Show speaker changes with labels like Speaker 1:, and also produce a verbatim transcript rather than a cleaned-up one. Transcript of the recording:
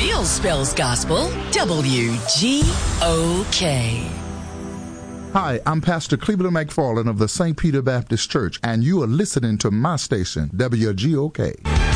Speaker 1: real spells gospel, W G O K.
Speaker 2: Hi, I'm Pastor Cleveland McFarland of the Saint Peter Baptist Church, and you are listening to my station, W G O K.